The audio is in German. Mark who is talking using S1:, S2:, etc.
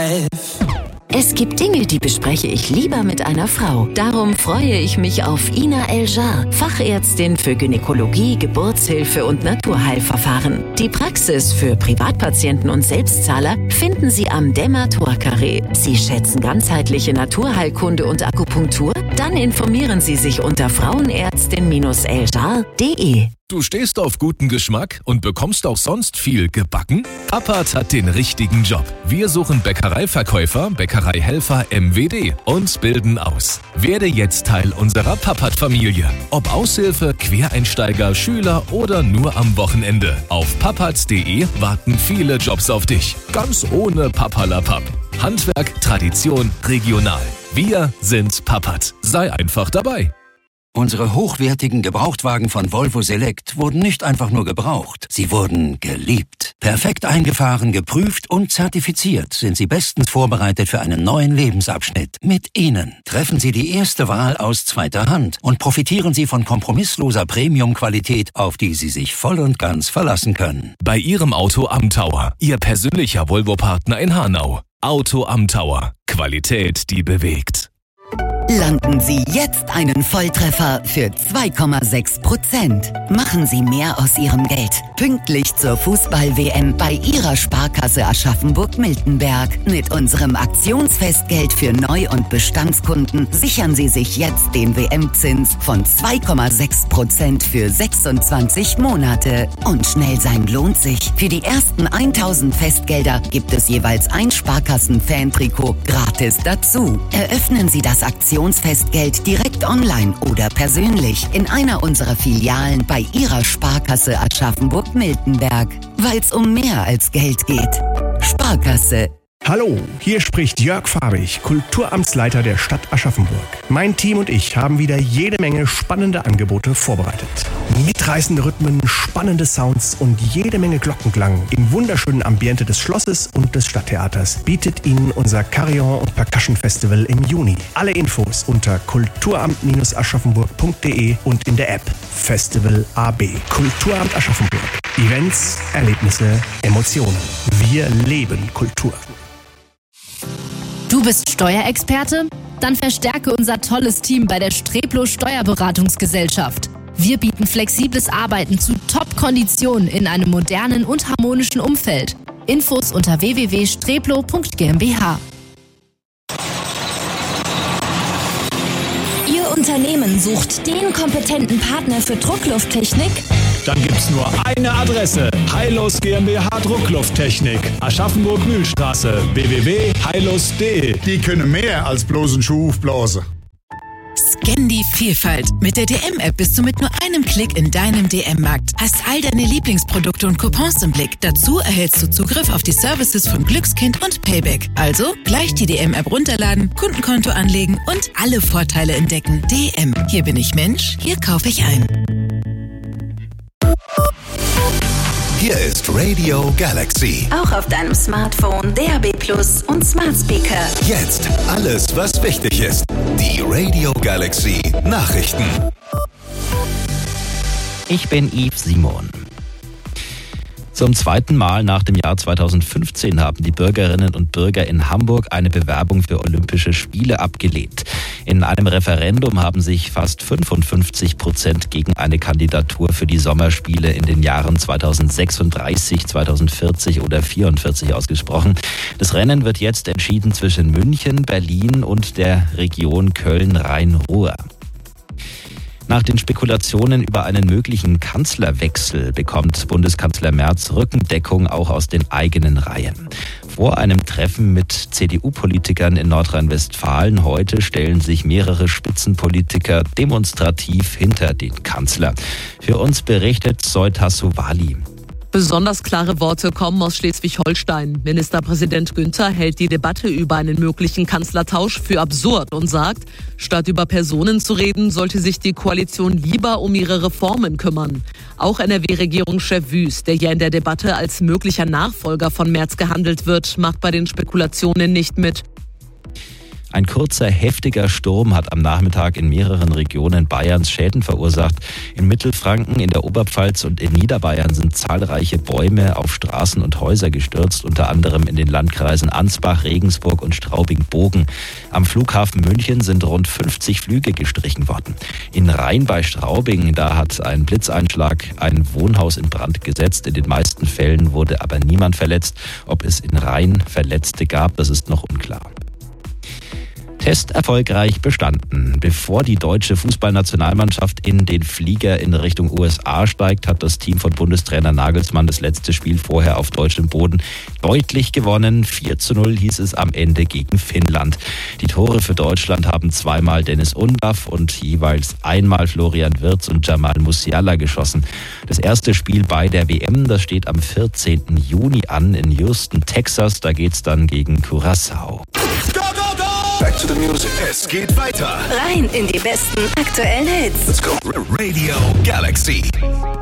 S1: life.
S2: Es gibt Dinge, die bespreche ich lieber mit einer Frau. Darum freue ich mich auf Ina El-Jar, Fachärztin für Gynäkologie, Geburtshilfe und Naturheilverfahren. Die Praxis für Privatpatienten und Selbstzahler finden Sie am Demator-Carré. Sie schätzen ganzheitliche Naturheilkunde und Akupunktur? Dann informieren Sie sich unter frauenärztin-eljar.de.
S3: Du stehst auf guten Geschmack und bekommst auch sonst viel gebacken? Pappat hat den richtigen Job. Wir suchen Bäckereiverkäufer, Bäckereihelfer MWD und bilden aus. Werde jetzt Teil unserer Pappat-Familie. Ob Aushilfe, Quereinsteiger, Schüler oder nur am Wochenende. Auf pappat.de warten viele Jobs auf dich. Ganz ohne Papperlapapp. Handwerk, Tradition, regional. Wir sind Pappat. Sei einfach dabei.
S4: Unsere hochwertigen Gebrauchtwagen von Volvo Select wurden nicht einfach nur gebraucht, sie wurden geliebt. Perfekt eingefahren, geprüft und zertifiziert sind sie bestens vorbereitet für einen neuen Lebensabschnitt. Mit ihnen treffen Sie die erste Wahl aus zweiter Hand und profitieren Sie von kompromissloser Premium-Qualität, auf die Sie sich voll und ganz verlassen können.
S3: Bei Ihrem Auto am Tower, Ihr persönlicher Volvo-Partner in Hanau. Auto am Tower. Qualität, die bewegt.
S5: Landen Sie jetzt einen Volltreffer für 2,6%. Machen Sie mehr aus Ihrem Geld. Pünktlich zur Fußball-WM bei Ihrer Sparkasse Aschaffenburg-Miltenberg. Mit unserem Aktionsfestgeld für Neu- und Bestandskunden sichern Sie sich jetzt den WM-Zins von 2,6% für 26 Monate. Und schnell sein lohnt sich. Für die ersten 1000 Festgelder gibt es jeweils ein Sparkassen-Fan-Trikot gratis dazu. Eröffnen Sie das Aktionsfestgeld direkt online oder persönlich in einer unserer Filialen bei Ihrer Sparkasse Aschaffenburg-Miltenberg. Weil es um mehr als Geld geht. Sparkasse.
S6: Hallo, hier spricht Jörg Fabich, Kulturamtsleiter der Stadt Aschaffenburg. Mein Team und ich haben wieder jede Menge spannende Angebote vorbereitet. Mitreißende Rhythmen, spannende Sounds und jede Menge Glockenklang im wunderschönen Ambiente des Schlosses und des Stadttheaters bietet Ihnen unser Carillon und Percussion Festival im Juni. Alle Infos unter kulturamt-aschaffenburg.de und in der App Festival AB. Kulturamt Aschaffenburg. Events, Erlebnisse, Emotionen. Wir leben Kultur.
S7: Du bist Steuerexperte? Dann verstärke unser tolles Team bei der Streplo Steuerberatungsgesellschaft. Wir bieten flexibles Arbeiten zu Top-Konditionen in einem modernen und harmonischen Umfeld. Infos unter www.streplo.gmbh.
S8: Ihr Unternehmen sucht den kompetenten Partner für Drucklufttechnik?
S9: Dann gibt's nur eine Adresse. Heilos GmbH Drucklufttechnik. Aschaffenburg-Mühlstraße. www.heilos.de.
S10: Die können mehr als bloß einen Schuh aufblasen.
S11: Scan die Vielfalt. Mit der DM-App bist du mit nur einem Klick in deinem DM-Markt. Hast all deine Lieblingsprodukte und Coupons im Blick. Dazu erhältst du Zugriff auf die Services von Glückskind und Payback. Also gleich die DM-App runterladen, Kundenkonto anlegen und alle Vorteile entdecken. DM. Hier bin ich Mensch, hier kaufe ich ein.
S12: Hier ist Radio Galaxy.
S2: Auch auf deinem Smartphone, DAB+ und Smart Speaker.
S12: Jetzt alles, was wichtig ist. Die Radio Galaxy Nachrichten.
S13: Ich bin Yves Simon. Zum zweiten Mal nach dem Jahr 2015 haben die Bürgerinnen und Bürger in Hamburg eine Bewerbung für Olympische Spiele abgelehnt. In einem Referendum haben sich fast 55% gegen eine Kandidatur für die Sommerspiele in den Jahren 2036, 2040 oder 2044 ausgesprochen. Das Rennen wird jetzt entschieden zwischen München, Berlin und der Region Köln-Rhein-Ruhr. Nach den Spekulationen über einen möglichen Kanzlerwechsel bekommt Bundeskanzler Merz Rückendeckung auch aus den eigenen Reihen. Vor einem Treffen mit CDU-Politikern in Nordrhein-Westfalen heute stellen sich mehrere Spitzenpolitiker demonstrativ hinter den Kanzler. Für uns berichtet Soytasu Wali.
S14: Besonders klare Worte kommen aus Schleswig-Holstein. Ministerpräsident Günther hält die Debatte über einen möglichen Kanzlertausch für absurd und sagt, statt über Personen zu reden, sollte sich die Koalition lieber um ihre Reformen kümmern. Auch NRW-Regierungschef Wüst, der ja in der Debatte als möglicher Nachfolger von Merz gehandelt wird, macht bei den Spekulationen nicht mit.
S13: Ein kurzer, heftiger Sturm hat am Nachmittag in mehreren Regionen Bayerns Schäden verursacht. In Mittelfranken, in der Oberpfalz und in Niederbayern sind zahlreiche Bäume auf Straßen und Häuser gestürzt, unter anderem in den Landkreisen Ansbach, Regensburg und Straubing-Bogen. Am Flughafen München sind rund 50 Flüge gestrichen worden. In Rhein bei Straubing, da hat ein Blitzeinschlag ein Wohnhaus in Brand gesetzt. In den meisten Fällen wurde aber niemand verletzt. Ob es in Rhein Verletzte gab, das ist noch unklar. Test erfolgreich bestanden. Bevor die deutsche Fußballnationalmannschaft in den Flieger in Richtung USA steigt, hat das Team von Bundestrainer Nagelsmann das letzte Spiel vorher auf deutschem Boden deutlich gewonnen. 4:0 hieß es am Ende gegen Finnland. Die Tore für Deutschland haben zweimal Dennis Undaff und jeweils einmal Florian Wirtz und Jamal Musiala geschossen. Das erste Spiel bei der WM, das steht am 14. Juni an in Houston, Texas. Da geht's dann gegen Curaçao.
S12: Back to the music. Es geht weiter.
S2: Rein in die besten aktuellen Hits.
S12: Let's go. Radio Galaxy.